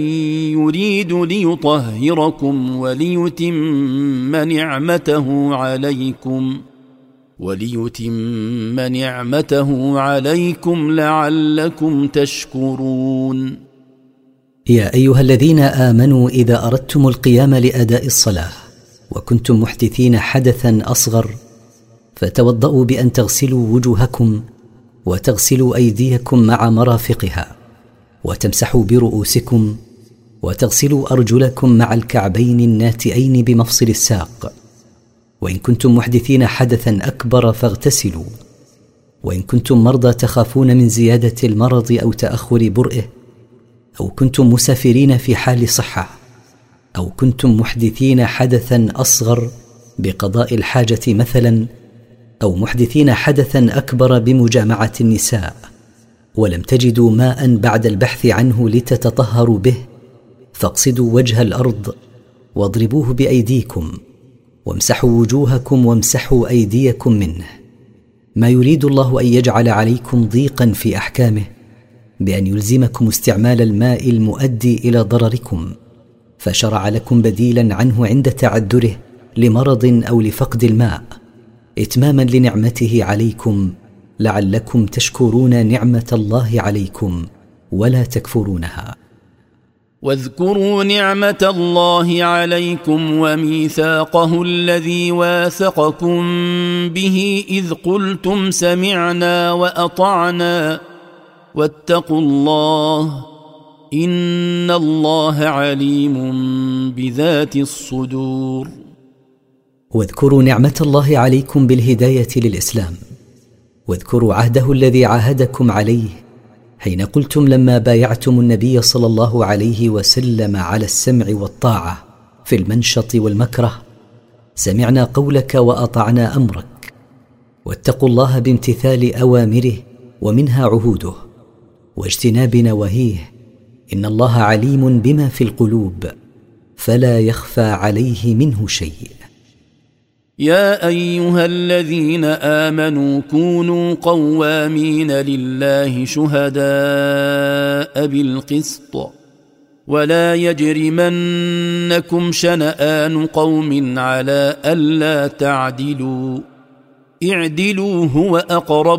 يريد ليطهركم وليتم نعمته عليكم لعلكم تشكرون. يا أيها الذين آمنوا إذا أردتم القيام لأداء الصلاة وكنتم محدثين حدثا أصغر فتوضؤوا بأن تغسلوا وجوهكم وتغسلوا أيديكم مع مرافقها وتمسحوا برؤوسكم وتغسلوا أرجلكم مع الكعبين الناتئين بمفصل الساق. وإن كنتم محدثين حدثا أكبر فاغتسلوا. وإن كنتم مرضى تخافون من زيادة المرض أو تأخر برئه أو كنتم مسافرين في حال صحة أو كنتم محدثين حدثا أصغر بقضاء الحاجة مثلا أو محدثين حدثا أكبر بمجامعة النساء ولم تجدوا ماء بعد البحث عنه لتتطهروا به فاقصدوا وجه الأرض واضربوه بأيديكم وامسحوا وجوهكم وامسحوا أيديكم منه. ما يريد الله أن يجعل عليكم ضيقا في أحكامه بأن يلزمكم استعمال الماء المؤدي إلى ضرركم فشرع لكم بديلا عنه عند تعذره لمرض أو لفقد الماء إتماما لنعمته عليكم لعلكم تشكرون نعمة الله عليكم ولا تكفرونها. واذكروا نعمة الله عليكم وميثاقه الذي واثقكم به إذ قلتم سمعنا وأطعنا واتقوا الله إن الله عليم بذات الصدور. واذكروا نعمة الله عليكم بالهداية للإسلام واذكروا عهده الذي عاهدكم عليه حين قلتم لما بايعتم النبي صلى الله عليه وسلم على السمع والطاعة في المنشط والمكره سمعنا قولك وأطعنا أمرك واتقوا الله بامتثال أوامره ومنها عهوده واجتناب نواهيه إن الله عليم بما في القلوب فلا يخفى عليه منه شيء. يا أيها الذين آمنوا كونوا قوامين لله شهداء بالقسط ولا يجرمنكم شنآن قوم على ألا تعدلوا اعدلوا هو أقرب